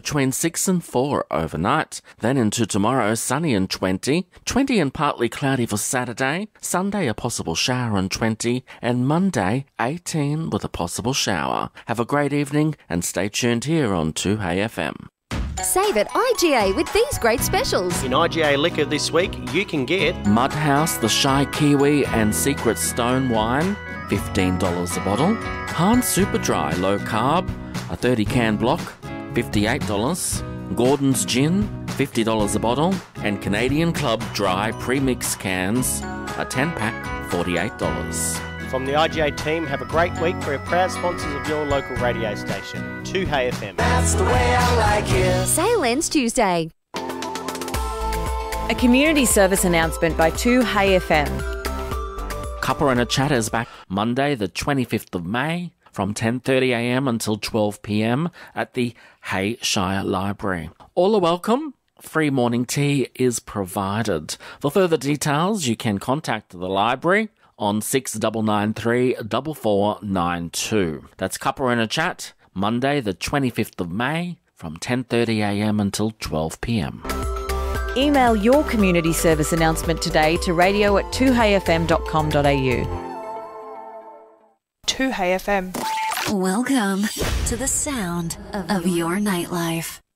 between 6 and 4 overnight. Then into tomorrow, sunny and 20. 20 and partly cloudy for Saturday. Sunday, a possible shower and 20. And Monday, 18 with a possible shower. Have a great evening and stay tuned here on 2HFM. Save at IGA with these great specials. In IGA Liquor this week, you can get Mudhouse, the Shy Kiwi and Secret Stone Wine, $15 a bottle. Hans Super Dry Low Carb, a 30-can block, $58. Gordon's Gin, $50 a bottle. And Canadian Club Dry Premix Cans, a 10-pack, $48. From the IGA team, have a great week. We're proud sponsors of your local radio station, 2HFM. That's the way I like it. Sale ends Tuesday. A community service announcement by 2HFM. Cuppa and a Chat is back Monday, the 25th of May, from 10:30am until 12pm at the Hay Shire Library. All are welcome. Free morning tea is provided. For further details, you can contact the library on 6993 4492. That's Cuppa and a Chat, Monday the 25th of May from 10:30am until 12pm. Email your community service announcement today to radio@2hfm.com.au. 2HFM. Welcome to the sound of your nightlife.